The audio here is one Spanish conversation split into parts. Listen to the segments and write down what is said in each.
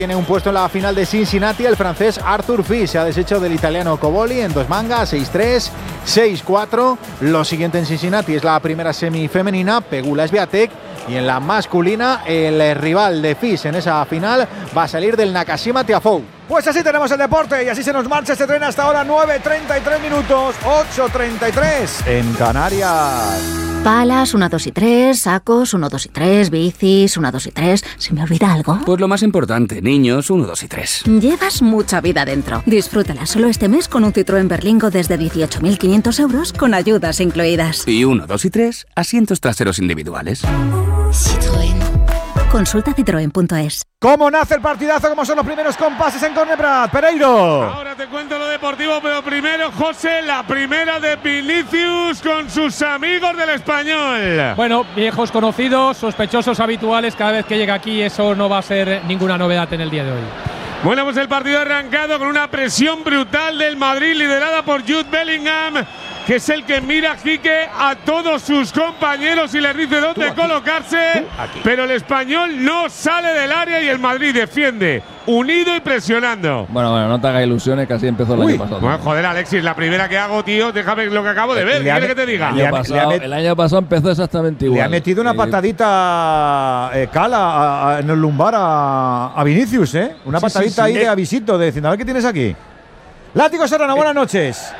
Tiene un puesto en la final de Cincinnati el francés Arthur Fils. Se ha deshecho del italiano Coboli en 2 mangas, 6-3, 6-4. Lo siguiente en Cincinnati es la primera semifemenina, Pegula Swiatek. Y en la masculina, el rival de Fils en esa final va a salir del Nakashima Tiafoe. Pues así tenemos el deporte y así se nos marcha este tren hasta ahora, 9:33 minutos, 8:33 en Canarias. Palas, 1, 2 y 3, sacos, 1, 2 y 3, bicis, 1, 2 y 3. ¿Se me olvida algo? Pues lo más importante, niños, 1, 2 y 3. Llevas mucha vida dentro. Disfrútala solo este mes con un Citroën Berlingo desde 18.500 euros con ayudas incluidas. Y 1, 2 y 3, asientos traseros individuales. Citroën. Consulta citroen.es. ¿Cómo nace el partidazo? ¿Cómo son los primeros compases en córner, Prat? Pereiro. Ahora te cuento lo deportivo, pero primero, José, la primera de Vinicius con sus amigos del Español. Bueno, viejos conocidos, sospechosos habituales, cada vez que llega aquí eso no va a ser ninguna novedad en el día de hoy. Bueno, pues el partido ha arrancado con una presión brutal del Madrid liderada por Jude Bellingham, que es el que mira, Quique, a todos sus compañeros y les dice dónde colocarse, pero el Español no sale del área y el Madrid defiende, unido y presionando. Bueno, no te hagas ilusiones, que así empezó el año pasado. Bueno, joder, Alexis, la primera que hago, tío, déjame lo que acabo de ver, ¿qué quieres que te diga? El año pasado empezó exactamente igual. Le ha metido una patadita Cala en el lumbar a Vinicius, ¿eh? Una patadita ahí de avisito, de diciendo, a ver qué tienes aquí. Látigo Serrano, buenas noches.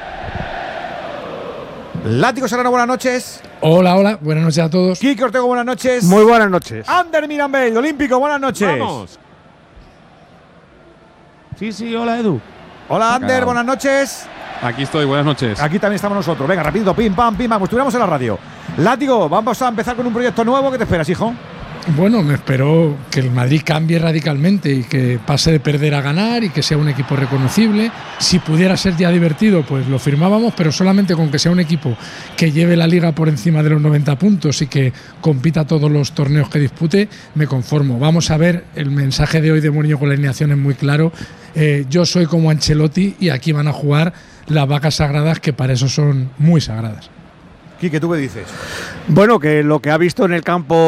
Látigo Serrano, buenas noches. Hola, buenas noches a todos. Quique Ortega, buenas noches. Muy buenas noches. Ander Mirambell, Olímpico, buenas noches. Vamos. Sí, hola Edu. Hola Ander, buenas noches. Aquí estoy, buenas noches. Aquí también estamos nosotros. Venga, rapidito, pim, pam, como estuviéramos en la radio. Látigo, vamos a empezar con un proyecto nuevo. ¿Qué te esperas, hijo? Bueno, me espero que el Madrid cambie radicalmente y que pase de perder a ganar y que sea un equipo reconocible. Si pudiera ser ya divertido, pues lo firmábamos, pero solamente con que sea un equipo que lleve la Liga por encima de los 90 puntos y que compita todos los torneos que dispute, me conformo. Vamos a ver, el mensaje de hoy de Mourinho con la alineación es muy claro. Yo soy como Ancelotti y aquí van a jugar las vacas sagradas, que para eso son muy sagradas. Quique, ¿tú qué dices? Bueno, que lo que ha visto en el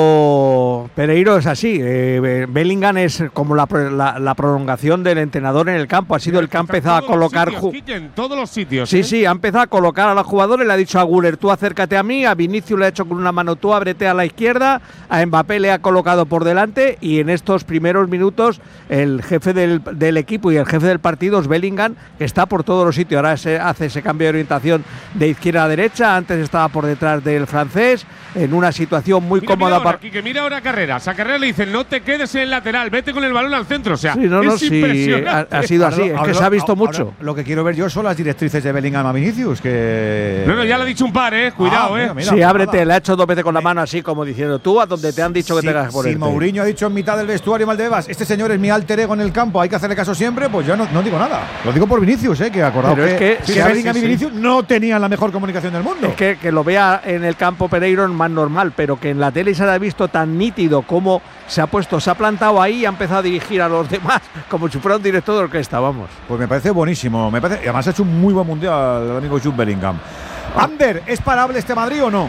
campo Pereiro es así. Bellingham es como la prolongación del entrenador en el campo. Ha sido el que ha empezado a colocar… En todos los sitios. Sí, ha empezado a colocar a los jugadores. Le ha dicho a Güler, tú acércate a mí. A Vinicius le ha hecho con una mano, tú ábrete a la izquierda. A Mbappé le ha colocado por delante. Y en estos primeros minutos, el jefe del equipo y el jefe del partido es Bellingham, que está por todos los sitios. Ahora hace ese cambio de orientación de izquierda a derecha. Antes estaba por detrás del francés, en una situación muy cómoda para… Mira ahora Carreras. A Carreras le dicen, no te quedes en el lateral, vete con el balón al centro. O sea, sí, impresionante. Ha sido así, es que se ha visto mucho. Lo que quiero ver yo son las directrices de Bellingham a Vinicius, que… No, ya le ha dicho un par, cuidado, mira, sí, ábrete, le ha hecho 2 veces con la mano así, como diciendo, tú a donde te han dicho que te hagas por él. Si Mourinho ha dicho en mitad del vestuario, Maldebas, este señor es mi alter ego en el campo, hay que hacerle caso siempre, pues yo no digo nada. Lo digo por Vinicius, que acordado que Bellingham y Vinicius no tenían la mejor comunicación del mundo. Es que lo vea en el campo Pereiro es más normal, pero que en la tele se ha visto tan nítido como se ha plantado ahí y ha empezado a dirigir a los demás como si fuera un director de orquesta, vamos. Pues me parece buenísimo, y además ha hecho un muy buen mundial el amigo Jude Bellingham. Ander, ¿es parable este Madrid o no?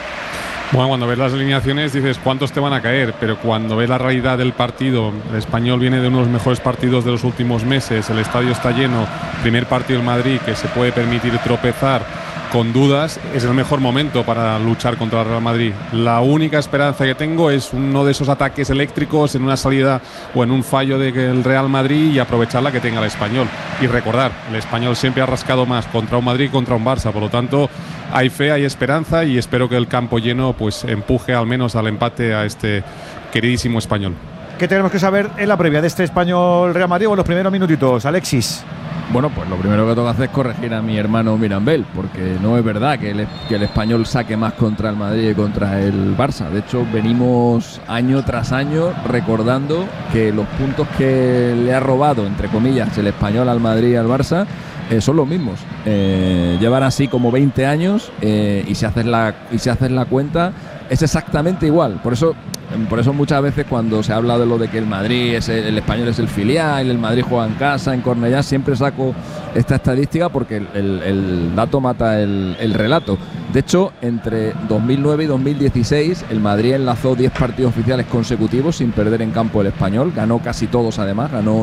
Bueno, cuando ves las alineaciones dices cuántos te van a caer, pero cuando ves la realidad del partido, el Español viene de uno de los mejores partidos de los últimos meses, el estadio está lleno, primer partido en Madrid que se puede permitir tropezar con dudas, es el mejor momento para luchar contra el Real Madrid. La única esperanza que tengo es uno de esos ataques eléctricos en una salida o en un fallo del Real Madrid y aprovechar la que tenga el Español. Y recordar, el Español siempre ha rascado más contra un Madrid y contra un Barça, por lo tanto hay fe, hay esperanza y espero que el campo lleno pues empuje al menos al empate a este queridísimo Español. ¿Qué tenemos que saber en la previa de este Español Real Madrid o en los primeros minutitos, Alexis? Bueno, pues lo primero que tengo que hacer es corregir a mi hermano Mirambell, porque no es verdad que el Español saque más contra el Madrid y contra el Barça. De hecho, venimos año tras año recordando que los puntos que le ha robado, entre comillas, el Español al Madrid y al Barça son los mismos. Llevan así como 20 años y si haces la cuenta es exactamente igual. Por eso muchas veces cuando se habla de lo de que el Madrid el Español es el filial, el Madrid juega en casa, en Cornellá, siempre saco esta estadística porque el dato mata el relato. De hecho, entre 2009 y 2016, el Madrid enlazó 10 partidos oficiales consecutivos sin perder en campo el Español. Ganó casi todos, además. Ganó